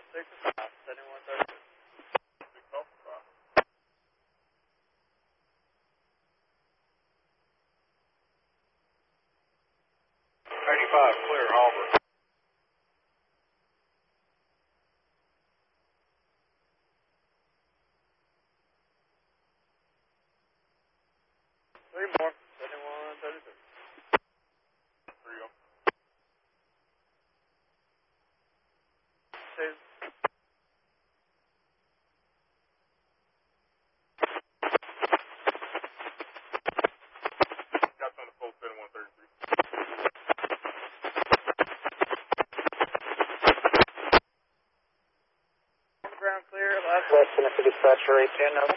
6 and 5, 7132. 85, clear, Harbor. Three more, 7133. 3 up. 2. Got on the full 7133. Ground clear, last Western for dispatcher 810, no.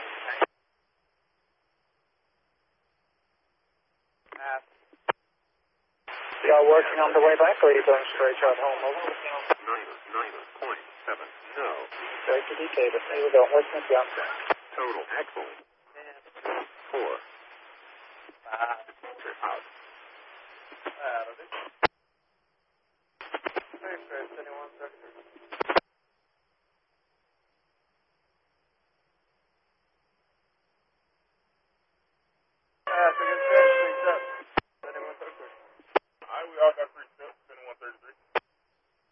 half. Y'all working on the way back, or are you going straight shot home? Over. 9.7, no. Straight to DK, but here we go. Western, yeah. Total, excellent. 10, 4, 5. out. That'll do. Clear, 7133.